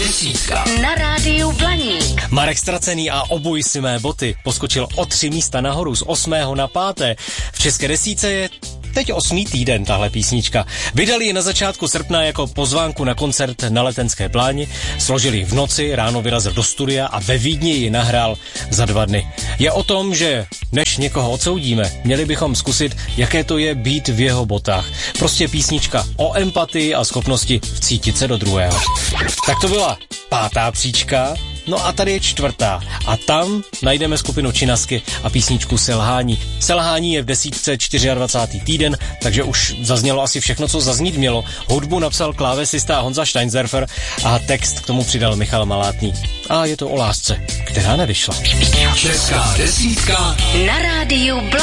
desítka na rádiu Blaník. Marek Stracený a Obuj si mé boty poskočil o 3 místa nahoru z 8. na 5. V české desítce je teď 8. týden tahle písnička. Vydali ji na začátku srpna jako pozvánku na koncert na Letenské pláni, složili ji v noci, ráno vyrazil do studia a ve Vídni ji nahrál za 2 dny. Je o tom, že než někoho odsoudíme, měli bychom zkusit, jaké to je být v jeho botách. Prostě písnička o empatii a schopnosti vcítit se do druhého. Tak to byla 5. příčka. No a tady je 4. A tam najdeme skupinu Činasky a písničku Selhání. Selhání je v desítce 24. týden, takže už zaznělo asi všechno, co zaznít mělo. Hudbu napsal klávesista Honza Steinzerfer a text k tomu přidal Michal Malátný. A je to o lásce, která nevyšla. Česká desítka na rádiu Blaník.